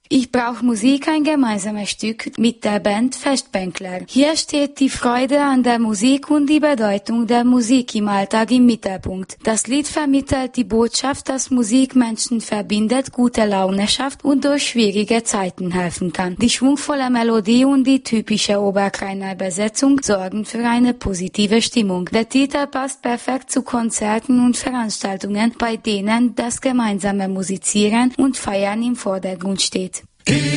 Ich brauche Musik, ein gemeinsames Stück mit der Band Festbänkler. Hier steht die Freude an der Musik und die Bedeutung der Musik im Alltag im Mittelpunkt. Das Lied vermittelt die Botschaft, dass Musik Menschen verbindet, gute Laune schafft und durch schwierige Zeiten helfen kann. Die schwungvolle Melodie und die typische Oberkreiner Besetzung sorgen für eine positive Stimmung. Der Titel passt perfekt zu Konzerten und Veranstaltungen, bei denen das gemeinsame Musizieren und Feiern im Vordergrund steht.